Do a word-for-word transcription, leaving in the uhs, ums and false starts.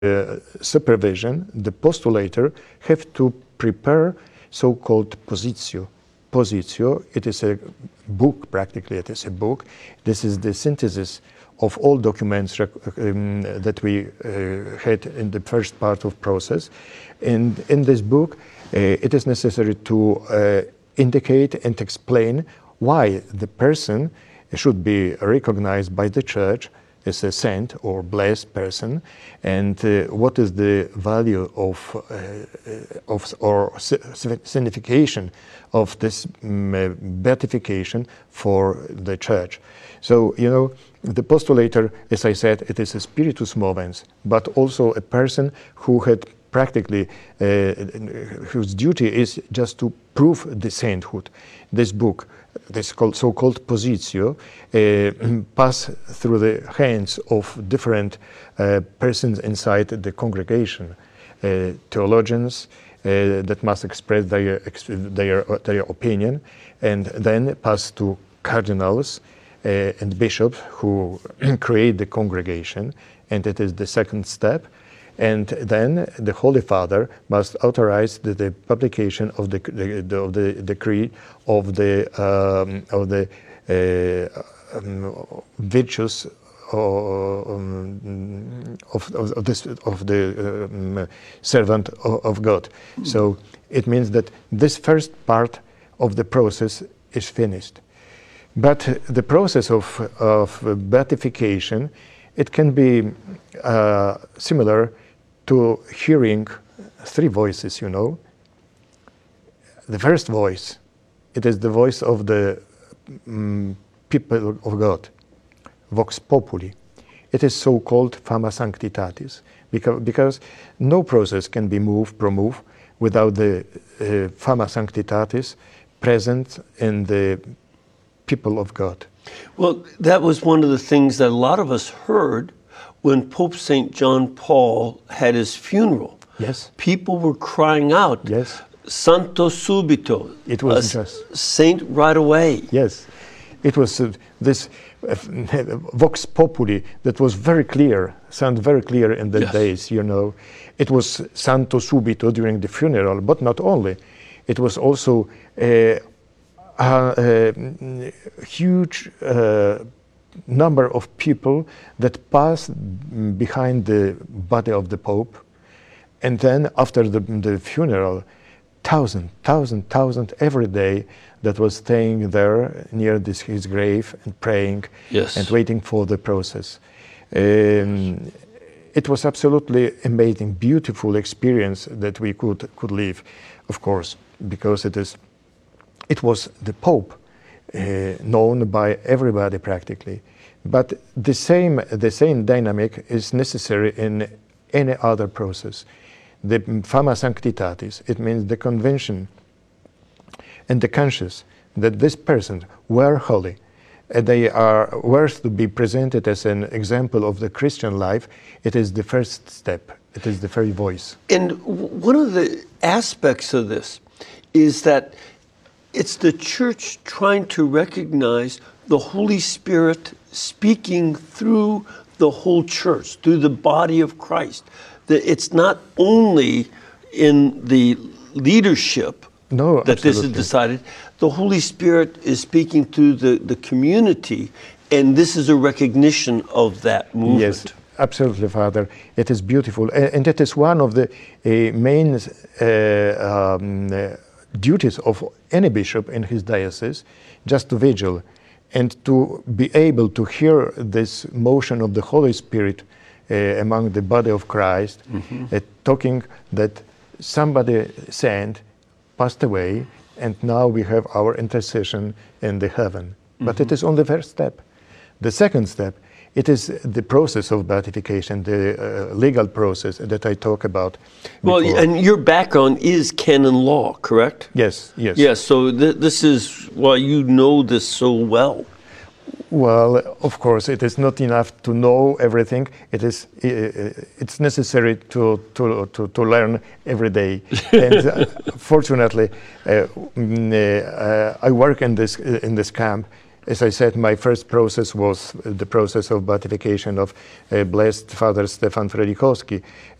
uh, supervision, the postulator have to prepare so-called positio. Positio, it is a book, practically it is a book. This is the synthesis of all documents um, that we uh, had in the first part of process. And in this book, uh, it is necessary to uh, indicate and explain why the person should be recognized by the church as a saint or blessed person, and uh, what is the value of, uh, of or signification of this um, beatification for the church. So, you know, the postulator, as I said, it is a spiritus movens, but also a person who had practically, uh, whose duty is just to prove the sainthood. This book, this so-called positio, uh, pass through the hands of different uh, persons inside the congregation, uh, theologians uh, that must express their, their, their opinion, and then pass to cardinals uh, and bishops who create the congregation, and it is the second step. And then the Holy Father must authorize the, the publication of the, the, the, of the decree of the um, of the uh, um, virtues um, of, of, of this of the um, servant of, of God. Mm. So it means that this first part of the process is finished. But the process of of beatification, it can be uh, similar to hearing three voices, you know. The first voice, it is the voice of the um, people of God, vox populi. It is so-called fama sanctitatis, because, because no process can be moved, promove, without the uh, fama sanctitatis present in the people of God. Well, that was one of the things that a lot of us heard when Pope Saint John Paul had his funeral. Yes. People were crying out, yes, Santo subito. It was just saint right away. Yes. It was uh, this uh, vox populi that was very clear, sound very clear in the yes. days, you know. It was Santo subito during the funeral, but not only. It was also a, a, a huge uh, number of people that passed behind the body of the Pope, and then after the, the funeral, thousand, thousand, thousand every day that was staying there near this, his grave and praying yes. and waiting for the process. Um, it was absolutely amazing, beautiful experience that we could could live, of course, because it is, it was the Pope. Uh, known by everybody practically, but the same the same dynamic is necessary in any other process. The fama sanctitatis, it means the conviction and the conscience that this person were holy, and they are worth to be presented as an example of the Christian life. It is the first step. It is the very voice. And one of the aspects of this is that it's the church trying to recognize the Holy Spirit speaking through the whole church, through the body of Christ. That it's not only in the leadership no, that absolutely. This is decided. The Holy Spirit is speaking through the, the community, and this is a recognition of that movement. Yes, absolutely, Father. It is beautiful. And, and it is one of the uh, main uh, um, uh, duties of any bishop in his diocese, just to vigil and to be able to hear this motion of the Holy Spirit uh, among the body of Christ, mm-hmm. uh, talking that somebody saint passed away and now we have our intercession in the heaven. Mm-hmm. But it is only the first step. The second step, it is the process of beatification, the uh, legal process that I talk about before. Well, and your background is canon law, correct? Yes, yes. Yes, so th- this is why you know this so well. Well, of course, it is not enough to know everything. It is uh, it's necessary to, to, to, to learn every day. And uh, fortunately, uh, uh, I work in this, in this camp as I said, my first process was the process of beatification of uh, Blessed Father Stefan Fredikowski.